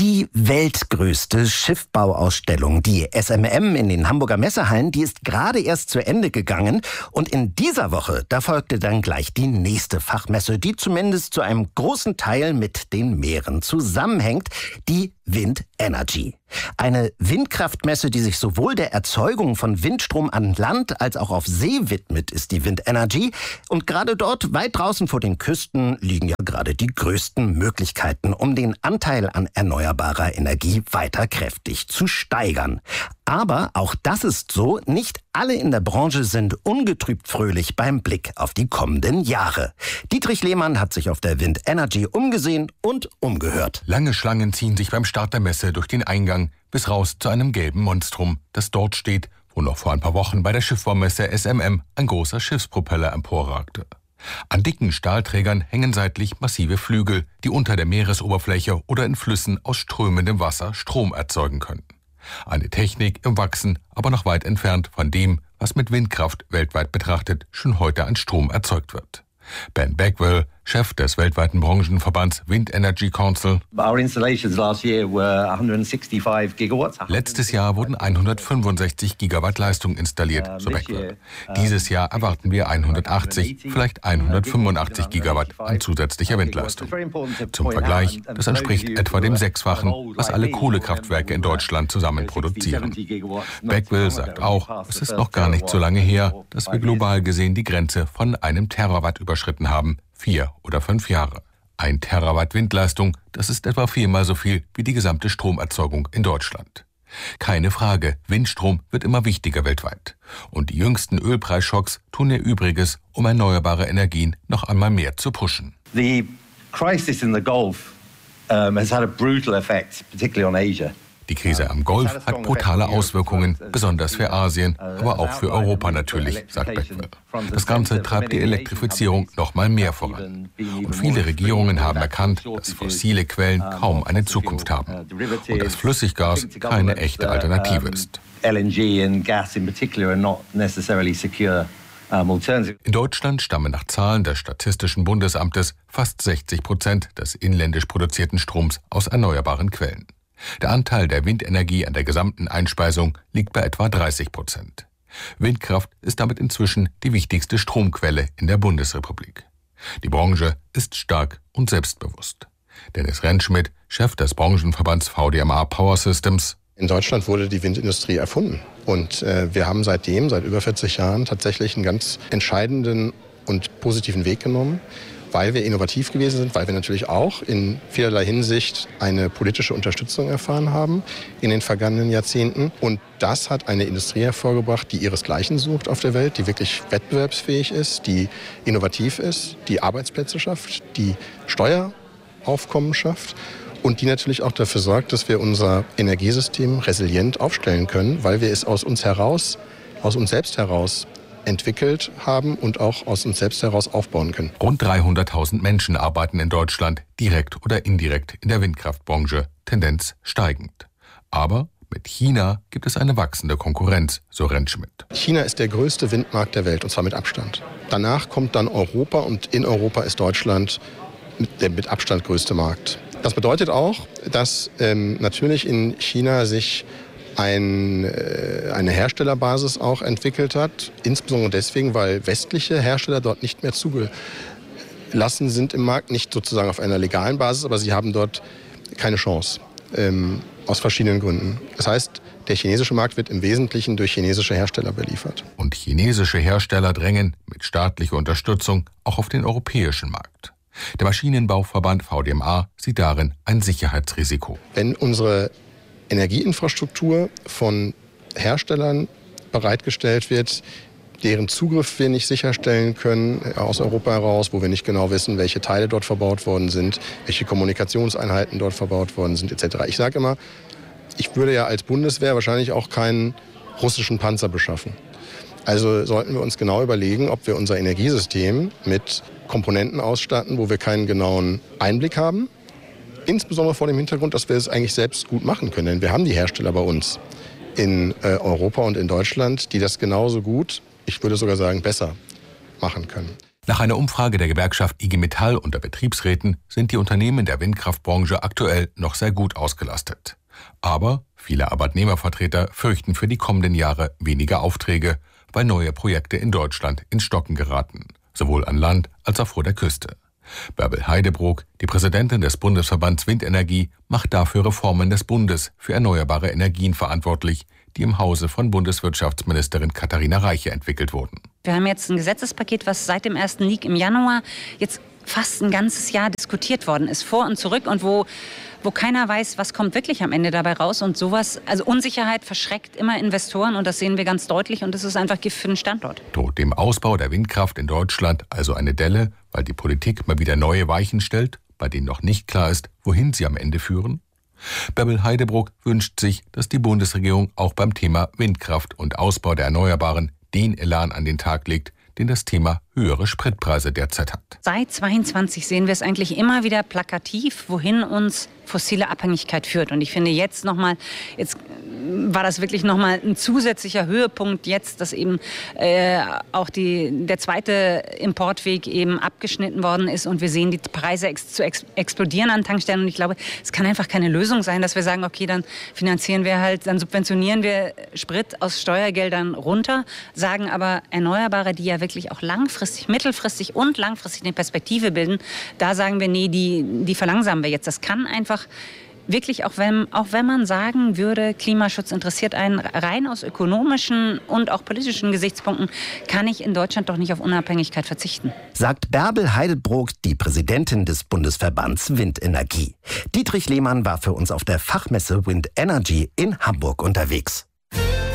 Die weltgrößte Schiffbauausstellung, die SMM in den Hamburger Messehallen, die ist gerade erst zu Ende gegangen. Und in dieser Woche, da folgte dann gleich die nächste Fachmesse, die zumindest zu einem großen Teil mit den Meeren zusammenhängt, die Wind Energy. Eine Windkraftmesse, die sich sowohl der Erzeugung von Windstrom an Land als auch auf See widmet, ist die Wind Energy. Und gerade dort, weit draußen vor den Küsten, liegen ja gerade die größten Möglichkeiten, um den Anteil an erneuerbarer Energie weiter kräftig zu steigern. Aber auch das ist so, nicht alle in der Branche sind ungetrübt fröhlich beim Blick auf die kommenden Jahre. Dietrich Lehmann hat sich auf der Wind Energy umgesehen und umgehört. Lange Schlangen ziehen sich beim Start der Messe durch den Eingang bis raus zu einem gelben Monstrum, das dort steht, wo noch vor ein paar Wochen bei der Schiffbaumesse SMM ein großer Schiffspropeller emporragte. An dicken Stahlträgern hängen seitlich massive Flügel, die unter der Meeresoberfläche oder in Flüssen aus strömendem Wasser Strom erzeugen können. Eine Technik im Wachsen, aber noch weit entfernt von dem, was mit Windkraft weltweit betrachtet schon heute an Strom erzeugt wird. Ben Bagwell, Chef des weltweiten Branchenverbands Wind Energy Council. Letztes Jahr wurden 165 Gigawatt Leistung installiert, so Bagwell. Dieses Jahr erwarten wir 180, vielleicht 185 Gigawatt an zusätzlicher Windleistung. Zum Vergleich, das entspricht etwa dem Sechsfachen, was alle Kohlekraftwerke in Deutschland zusammen produzieren. Bagwell sagt auch, es ist noch gar nicht so lange her, dass wir global gesehen die Grenze von einem Terawatt überschritten haben. 4 oder 5 Jahre. 1 Terawatt Windleistung, das ist etwa 4-mal so viel wie die gesamte Stromerzeugung in Deutschland. Keine Frage, Windstrom wird immer wichtiger weltweit. Und die jüngsten Ölpreisschocks tun ihr Übriges, um erneuerbare Energien noch einmal mehr zu pushen. The crisis in the Gulf has had a brutal effect, particularly on Asia. Die Krise am Golf hat brutale Auswirkungen, besonders für Asien, aber auch für Europa natürlich, sagt Bagwell. Das Ganze treibt die Elektrifizierung noch mal mehr voran. Und viele Regierungen haben erkannt, dass fossile Quellen kaum eine Zukunft haben und dass Flüssiggas keine echte Alternative ist. In Deutschland stammen nach Zahlen des Statistischen Bundesamtes fast 60% des inländisch produzierten Stroms aus erneuerbaren Quellen. Der Anteil der Windenergie an der gesamten Einspeisung liegt bei etwa 30%. Windkraft ist damit inzwischen die wichtigste Stromquelle in der Bundesrepublik. Die Branche ist stark und selbstbewusst. Dennis Rentschmidt, Chef des Branchenverbands VDMA Power Systems. In Deutschland wurde die Windindustrie erfunden. Und wir haben seit über 40 Jahren, tatsächlich einen ganz entscheidenden und positiven Weg genommen, weil wir innovativ gewesen sind, weil wir natürlich auch in vielerlei Hinsicht eine politische Unterstützung erfahren haben in den vergangenen Jahrzehnten. Und das hat eine Industrie hervorgebracht, die ihresgleichen sucht auf der Welt, die wirklich wettbewerbsfähig ist, die innovativ ist, die Arbeitsplätze schafft, die Steueraufkommen schafft und die natürlich auch dafür sorgt, dass wir unser Energiesystem resilient aufstellen können, weil wir es aus uns selbst heraus entwickelt haben und auch aus uns selbst heraus aufbauen können. Rund 300.000 Menschen arbeiten in Deutschland direkt oder indirekt in der Windkraftbranche, Tendenz steigend. Aber mit China gibt es eine wachsende Konkurrenz, so Rentschmidt. China ist der größte Windmarkt der Welt, und zwar mit Abstand. Danach kommt dann Europa, und in Europa ist Deutschland der mit Abstand größte Markt. Das bedeutet auch, dass natürlich in China sich eine Herstellerbasis auch entwickelt hat, insbesondere deswegen, weil westliche Hersteller dort nicht mehr zugelassen sind im Markt, nicht sozusagen auf einer legalen Basis, aber sie haben dort keine Chance, aus verschiedenen Gründen. Das heißt, der chinesische Markt wird im Wesentlichen durch chinesische Hersteller beliefert. Und chinesische Hersteller drängen mit staatlicher Unterstützung auch auf den europäischen Markt. Der Maschinenbauverband VDMA sieht darin ein Sicherheitsrisiko. Wenn unsere Energieinfrastruktur von Herstellern bereitgestellt wird, deren Zugriff wir nicht sicherstellen können aus Europa heraus, wo wir nicht genau wissen, welche Teile dort verbaut worden sind, welche Kommunikationseinheiten dort verbaut worden sind, etc. Ich sage immer, ich würde ja als Bundeswehr wahrscheinlich auch keinen russischen Panzer beschaffen. Also sollten wir uns genau überlegen, ob wir unser Energiesystem mit Komponenten ausstatten, wo wir keinen genauen Einblick haben. Insbesondere vor dem Hintergrund, dass wir es eigentlich selbst gut machen können. Denn wir haben die Hersteller bei uns in Europa und in Deutschland, die das genauso gut, ich würde sogar sagen besser, machen können. Nach einer Umfrage der Gewerkschaft IG Metall unter Betriebsräten sind die Unternehmen der Windkraftbranche aktuell noch sehr gut ausgelastet. Aber viele Arbeitnehmervertreter fürchten für die kommenden Jahre weniger Aufträge, weil neue Projekte in Deutschland ins Stocken geraten, sowohl an Land als auch vor der Küste. Bärbel Heidebrook, die Präsidentin des Bundesverbands Windenergie, macht dafür Reformen des Bundes für erneuerbare Energien verantwortlich, die im Hause von Bundeswirtschaftsministerin Katharina Reiche entwickelt wurden. Wir haben jetzt ein Gesetzespaket, was seit dem ersten Leak im Januar jetzt fast ein ganzes Jahr diskutiert worden ist, vor und zurück, und wo keiner weiß, was kommt wirklich am Ende dabei raus. Und sowas, also Unsicherheit verschreckt immer Investoren, und das sehen wir ganz deutlich, und das ist einfach Gift für den Standort. Droht dem Ausbau der Windkraft in Deutschland also eine Delle, weil die Politik mal wieder neue Weichen stellt, bei denen noch nicht klar ist, wohin sie am Ende führen? Bärbel Heidebrook wünscht sich, dass die Bundesregierung auch beim Thema Windkraft und Ausbau der Erneuerbaren den Elan an den Tag legt, den das Thema höhere Spritpreise derzeit hat. Seit 2022 sehen wir es eigentlich immer wieder plakativ, wohin uns fossile Abhängigkeit führt. Und ich finde jetzt war das wirklich nochmal ein zusätzlicher Höhepunkt jetzt, dass eben auch der zweite Importweg eben abgeschnitten worden ist, und wir sehen die Preise explodieren an Tankstellen. Und ich glaube, es kann einfach keine Lösung sein, dass wir sagen, okay, dann dann subventionieren wir Sprit aus Steuergeldern runter, sagen aber Erneuerbare, die ja wirklich auch langfristig, mittelfristig und langfristig eine Perspektive bilden, da sagen wir, nee, die verlangsamen wir jetzt. Das kann einfach wirklich, auch wenn man sagen würde, Klimaschutz interessiert einen, rein aus ökonomischen und auch politischen Gesichtspunkten, kann ich in Deutschland doch nicht auf Unabhängigkeit verzichten. Sagt Bärbel Heidebrook, die Präsidentin des Bundesverbands Windenergie. Dietrich Lehmann war für uns auf der Fachmesse Wind Energy in Hamburg unterwegs.